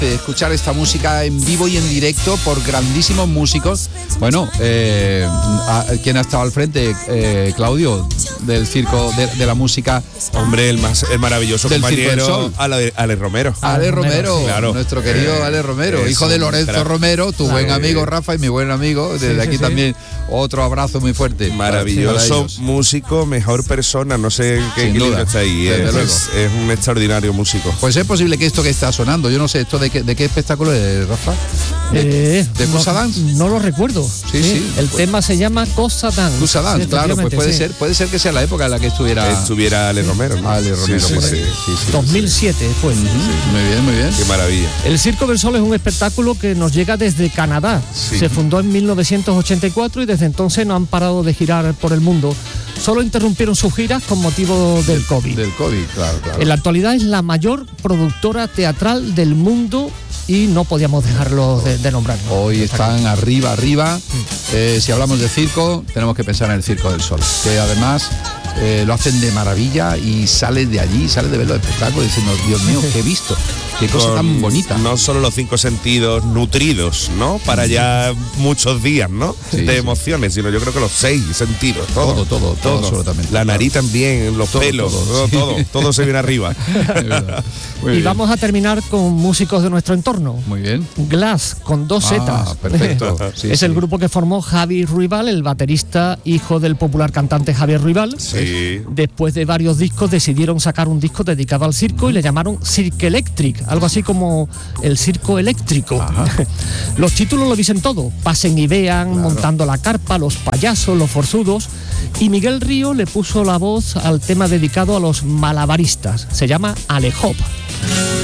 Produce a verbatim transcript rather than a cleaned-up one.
escuchar esta música en vivo y en directo por grandísimos músicos. Bueno, eh, a, ¿quién ha estado al frente? Eh, Claudio, del circo de, de la música. Hombre, el más el maravilloso del compañero Ale, Ale Romero. Ale Romero, claro. Nuestro querido eh, Ale Romero, hijo de Lorenzo crack. Romero, tu claro. buen amigo Rafa y mi buen amigo. Desde sí, aquí sí, también sí. otro abrazo muy fuerte. Maravilloso músico, mejor persona, no sé qué equilibrio está ahí. Es, es, es un extraordinario músico. Pues es posible que esto que está sonando, yo no sé, esto de qué, de qué espectáculo es, Rafa. ¿De, eh, ¿de Cosa no, Dance? No lo recuerdo. Sí, sí. sí el pues, tema se llama Cosa Dance. Cosa Dance, claro, pues puede sí. ser, puede ser que sea la época en la que estuviera estuviera Ale Romero, ¿no? Ale Romero sí, por sí, ahí. sí. Sí, sí, dos mil siete fue. Sí. Muy bien, muy bien. Qué maravilla. El Circo del Sol es un espectáculo que nos llega desde Canadá. Sí. Se fundó en mil novecientos ochenta y cuatro y desde entonces no han parado de girar por el mundo. Solo interrumpieron sus giras con motivo del, del COVID. Del COVID, claro, claro. En la actualidad es la mayor productora teatral del mundo y no podíamos dejarlo de, de nombrar. Hoy están arriba, arriba. Eh, si hablamos de circo, tenemos que pensar en el Circo del Sol, que además eh, lo hacen de maravilla y sales de allí, sales de ver los espectáculos diciendo, Dios mío, ¿qué he visto? Qué cosa Con tan bonita. No solo los cinco sentidos nutridos, ¿no? Para ya muchos días, ¿no? Sí, de sí. emociones, sino yo creo que los seis sentidos. Todo, todo, todo, todo, todo absolutamente. La nariz también, los todo, pelos, todo, todo, sí. todo, todo se viene arriba. Y bien. Vamos a terminar con músicos de nuestro entorno. Muy bien. Glass, con dos zetas. Ah, perfecto. Sí, es sí. el grupo que formó Javi Ruibal, el baterista, hijo del popular cantante Javier Ruibal. Sí. Después de varios discos decidieron sacar un disco dedicado al circo y le llamaron Cirque Electric, algo así como el circo eléctrico. Los títulos lo dicen todo: Pasen y vean, claro. Montando la carpa, Los payasos, Los forzudos. Y Miguel Río le puso la voz al tema dedicado a los malabaristas. Se llama Ale Hop.